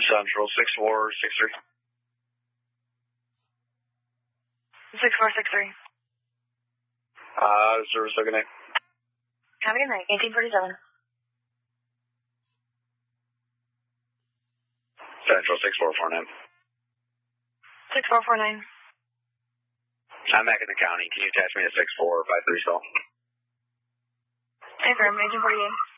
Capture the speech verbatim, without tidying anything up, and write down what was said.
Central six four six three. six four six three. Uh, service, have a good night. Have a good night. eighteen forty-seven. Central six four four nine. six four four nine. I'm back in the county. Can you attach me to six four five three cell? Affirm, eighteen forty-eight.